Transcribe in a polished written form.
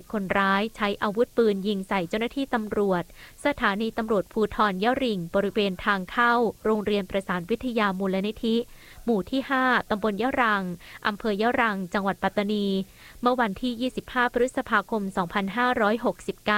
คนร้ายใช้อาวุธปืนยิงใส่เจ้าหน้าที่ตำรวจสถานีตำรวจภูธรยะริงบริเวณทางเข้าโรงเรียนประสานวิทยามูลนิธิหมู่ที่5ตำบลยะรังอำเภอยะรังจังหวัดปัตตานีเมื่อวันที่25พฤษภาคม2569